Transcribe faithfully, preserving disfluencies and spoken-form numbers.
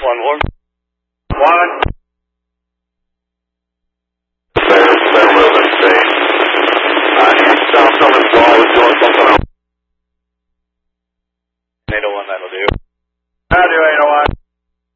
one one. One. There's several of them saying, I need some coming so I was doing something else. eight oh one, that'll do. How do eight oh one?